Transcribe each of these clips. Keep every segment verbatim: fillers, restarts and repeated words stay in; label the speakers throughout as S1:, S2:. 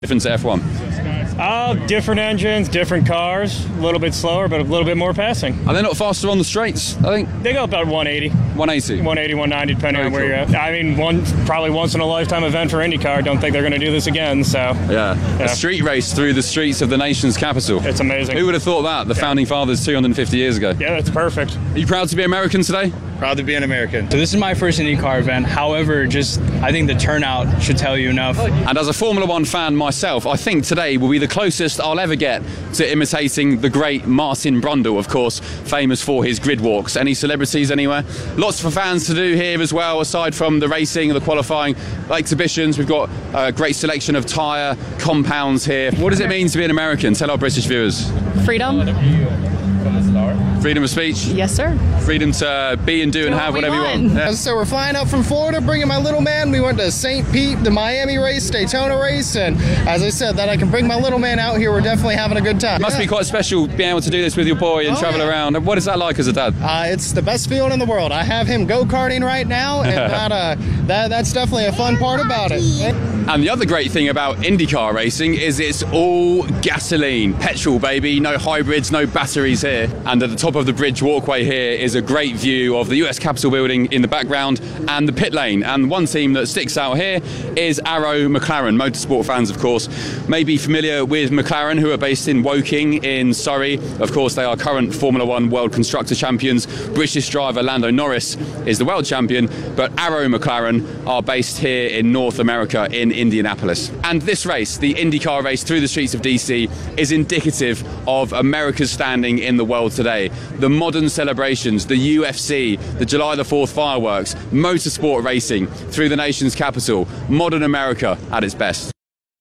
S1: Difference to F one?
S2: Uh, different engines, different cars, a little bit slower, but a little bit more passing.
S1: Are they not faster on the straights, I think?
S2: They go about one eighty.
S1: one eighty?
S2: one eighty, one ninety, depending
S1: Very
S2: on where
S1: cool.
S2: you're at. I mean, one probably once in a lifetime event for IndyCar. Don't think they're going to do this again, so.
S1: Yeah.
S2: yeah,
S1: a street race through the streets of the nation's capital.
S2: It's amazing.
S1: Who would have thought that, the
S2: Yeah.
S1: founding fathers two hundred fifty years ago?
S2: Yeah, that's perfect.
S1: Are you proud to be American today?
S3: Proud to be an American.
S4: So this is my first IndyCar event. However, just I think the turnout should tell you enough.
S1: And as a Formula One fan myself, I think today will be the closest I'll ever get to imitating the great Martin Brundle, of course, famous for his grid walks. Any celebrities anywhere? Lots for fans to do here as well, aside from the racing, the qualifying exhibitions. We've got a great selection of tyre compounds here. What does it mean to be an American? Tell our British viewers.
S5: Freedom.
S1: Freedom of speech?
S5: Yes, sir.
S1: Freedom to be and do and
S5: Do
S1: have
S5: what we
S1: whatever
S5: want.
S1: you want. Yeah.
S3: So we're flying up from Florida, bringing my little man. We went to Saint Pete, the Miami race, Daytona race, and as I said, that I can bring my little man out here. We're definitely having a good time.
S1: It must
S3: Yeah.
S1: be quite special being able to do this with your boy and
S3: Oh,
S1: travel
S3: yeah.
S1: around. What is that like as a dad?
S3: Uh, it's the best feeling in the world. I have him go-karting right now, and that, uh, that that's definitely a fun part about it.
S1: And the other great thing about IndyCar racing is it's all gasoline, petrol, baby. No hybrids, no batteries here. And at the top of the bridge walkway here is a great view of the U S Capitol building in the background and the pit lane. And one team that sticks out here is Arrow McLaren. Motorsport fans, of course, may be familiar with McLaren, who are based in Woking in Surrey. Of course, they are current Formula One World Constructor Champions. British driver Lando Norris is the world champion, but Arrow McLaren are based here in North America in Indianapolis. And this race, the IndyCar race through the streets of D C, is indicative of America's standing in the world today. The modern celebrations, the U F C, the July the fourth fireworks, motorsport racing through the nation's capital, modern America at its best.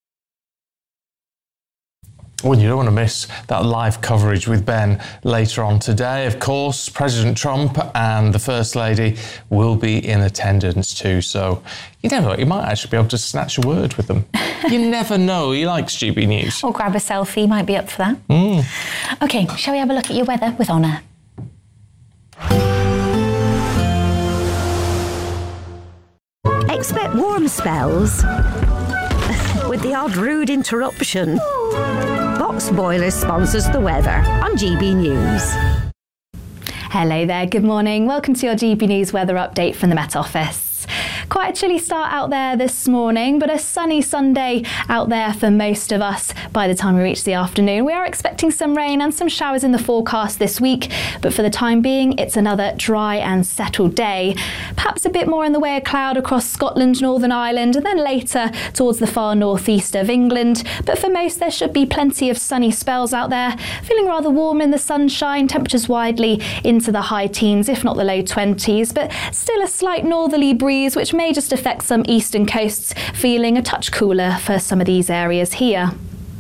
S6: Well, you don't want to miss that live coverage with Ben later on today. Of course, President Trump and the First Lady will be in attendance too. So you never know, you might actually be able to snatch a word with them. You never know. He likes G B News.
S7: Or grab a selfie, might be up for that.
S6: Mm.
S7: OK, shall we have a look at your weather with Honor?
S8: Expect warm spells with the odd rude interruption. Box Boilers sponsors the weather on G B News.
S7: Hello there, good morning. Welcome to your G B News weather update from the Met Office. Quite a chilly start out there this morning, but a sunny Sunday out there for most of us by the time we reach the afternoon. We are expecting some rain and some showers in the forecast this week, but for the time being, it's another dry and settled day. Perhaps a bit more in the way of cloud across Scotland, Northern Ireland, and then later towards the far northeast of England. But for most, there should be plenty of sunny spells out there. Feeling rather warm in the sunshine, temperatures widely into the high teens, if not the low twenties, but still a slight northerly breeze, which may just affect some eastern coasts, feeling a touch cooler for some of these areas here.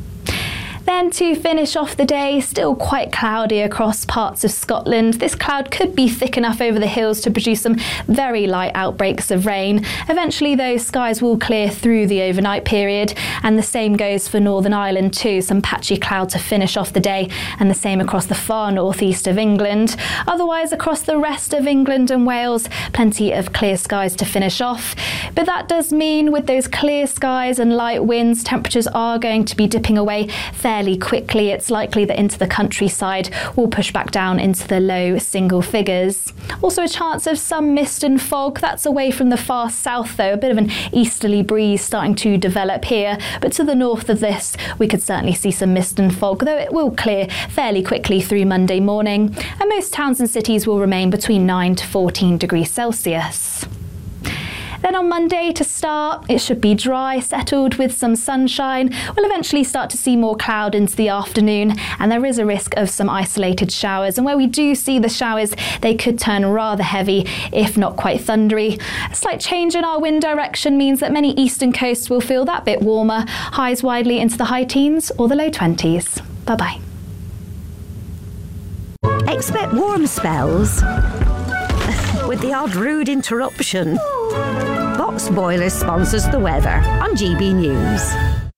S7: Then to finish off the day, still quite cloudy across parts of Scotland. This cloud could be thick enough over the hills to produce some very light outbreaks of rain. Eventually, those skies will clear through the overnight period, and the same goes for Northern Ireland too. Some patchy cloud to finish off the day, and the same across the far northeast of England. Otherwise, across the rest of England and Wales, plenty of clear skies to finish off. But that does mean with those clear skies and light winds, temperatures are going to be dipping away fairly quickly. It's likely that into the countryside will push back down into the low single figures. Also a chance of some mist and fog. That's away from the far south though, a bit of an easterly breeze starting to develop here, but to the north of this we could certainly see some mist and fog, though it will clear fairly quickly through Monday morning, and most towns and cities will remain between nine to fourteen degrees Celsius. Then on Monday to start, it should be dry, settled with some sunshine. We'll eventually start to see more cloud into the afternoon, and there is a risk of some isolated showers. And where we do see the showers, they could turn rather heavy, if not quite thundery. A slight change in our wind direction means that many eastern coasts will feel that bit warmer, highs widely into the high teens or the low twenties. Bye-bye.
S8: Expect warm spells with the odd rude interruption. Box Boilers sponsors the weather on G B News.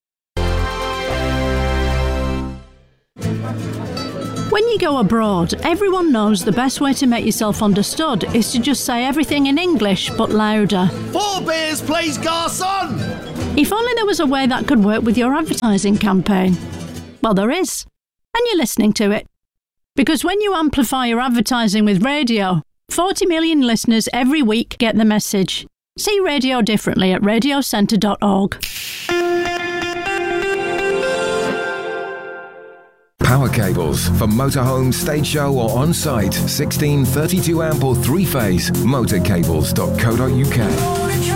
S9: When you go abroad, everyone knows the best way to make yourself understood is to just say everything in English but louder.
S10: Four beers, please, garçon!
S9: If only there was a way that could work with your advertising campaign. Well, there is. And you're listening to it. Because when you amplify your advertising with radio, forty million listeners every week get the message. See radio differently at radio centre dot org.
S5: Power cables for motorhome, stage show or on-site. sixteen thirty-two amp or three-phase. motorcables dot co dot uk.